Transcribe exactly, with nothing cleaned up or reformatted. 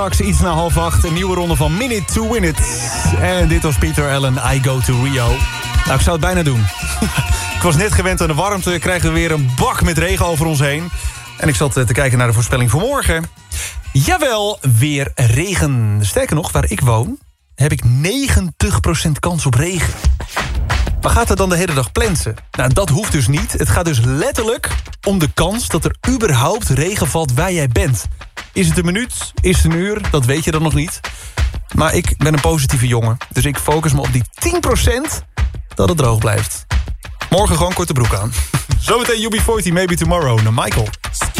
Straks iets na half acht, een nieuwe ronde van Minute to Win It. En dit was Peter Allen, I Go to Rio. Nou, ik zou het bijna doen. Ik was net gewend aan de warmte, krijgen we weer een bak met regen over ons heen. En ik zat te kijken naar de voorspelling voor morgen. Jawel, weer regen. Sterker nog, waar ik woon, heb ik negentig procent kans op regen. Maar gaat het dan de hele dag plensen? Nou, dat hoeft dus niet. Het gaat dus letterlijk om de kans dat er überhaupt regen valt waar jij bent. Is het een minuut? Is het een uur? Dat weet je dan nog niet. Maar ik ben een positieve jongen. Dus ik focus me op die tien procent dat het droog blijft. Morgen gewoon korte broek aan. Zometeen U B veertig, Maybe Tomorrow, naar Michael.